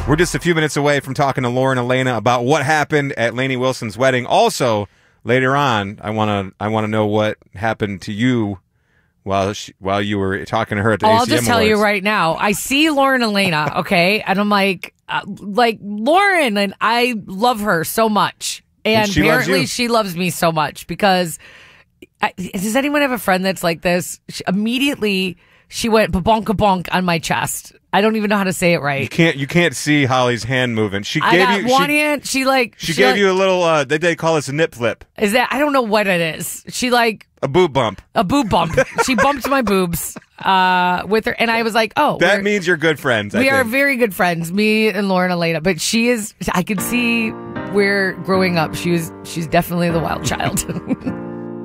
We're just a few minutes away from talking to Lauren Elena about what happened at Lainey Wilson's wedding. Also, later on, I want to know what happened to you while you were talking to her at the ACM I'll just tell Awards. you right now. I see Lauren Elena, okay, and I'm like Lauren, and I love her so much, and she loves apparently you. she loves me so much because. Does anyone have a friend that's like this? Immediately, she went bonk on my chest. I don't even know how to say it right. You can't see Holly's hand moving. She I gave got you one hand. She gave you a little. They call this a nip flip. Is that? I don't know what it is. She A boob bump. a boob bump. She bumped my boobs with her, and I was like, "Oh, That means you're good friends. we I are think. very good friends." Me and Lauren Elena, but she is. I could see where growing up, she's definitely the wild child.